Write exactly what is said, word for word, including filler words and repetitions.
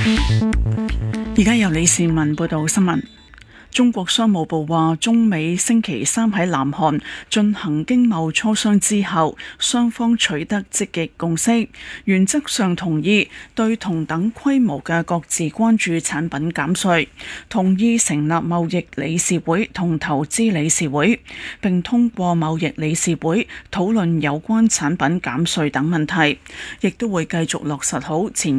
而家由李善文報道新聞。中國商務部話，中美星期三喺南韓進行經貿磋商之後，雙方取得積極共識，原則上同意對同等規模嘅各自關注產品減稅，同意成立貿易理事會同投資理事會，並通過貿易理事會討論有關產品減稅等問題，亦都會繼續落實好前